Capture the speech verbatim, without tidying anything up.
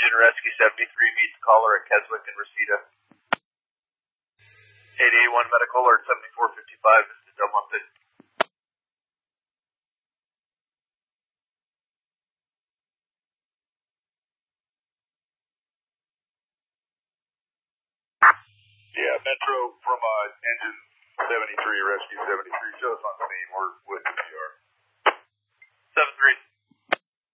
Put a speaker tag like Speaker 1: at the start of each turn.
Speaker 1: Engine Rescue seventy-three meets caller at Keswick and Reseda. eight eighty-one medical alert seventy-four fifty-five. This is Delmonte.
Speaker 2: Yeah, Metro from uh, Engine seventy-three, Rescue seventy-three. Show us on scene. We're